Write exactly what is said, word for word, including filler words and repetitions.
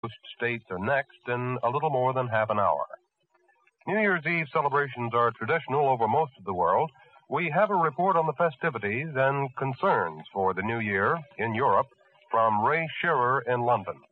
states are next in a little more than half an hour. New Year's Eve celebrations are traditional over most of the world. We have a report on the festivities and concerns for the new year in Europe from Ray Shearer in London.